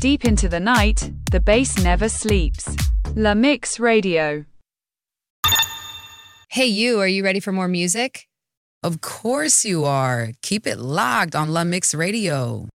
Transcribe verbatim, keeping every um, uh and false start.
Deep into the night, the bass never sleeps. La Mix Radio. Hey you, are you ready for more music? Of course you are. Keep it locked on La Mix Radio.